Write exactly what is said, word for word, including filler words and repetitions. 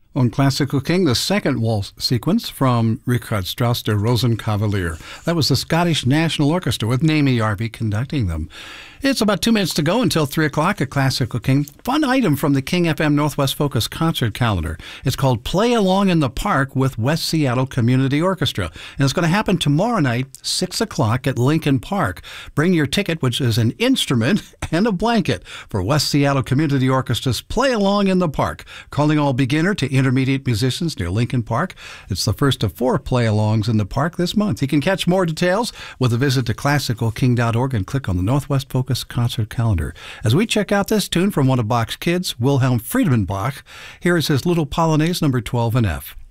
On Classical King, the second waltz sequence from Richard Strauss Der Rosenkavalier. That was the Scottish National Orchestra with Naomi Yarby conducting them. It's about two minutes to go until three o'clock at Classical King. Fun item from the King F M Northwest Focus concert calendar. It's called Play Along in the Park with West Seattle Community Orchestra. And it's going to happen tomorrow night, six o'clock at Lincoln Park. Bring your ticket, which is an instrument and a blanket for West Seattle Community Orchestra's Play Along in the Park. Calling all beginner to intermediate musicians near Lincoln Park. It's the first of four play-alongs in the park this month. You can catch more details with a visit to classical king dot org and click on the Northwest Focus concert calendar. As we check out this tune from one of Bach's kids, Wilhelm Friedemann Bach, here is his Little Polonaise number twelve in F.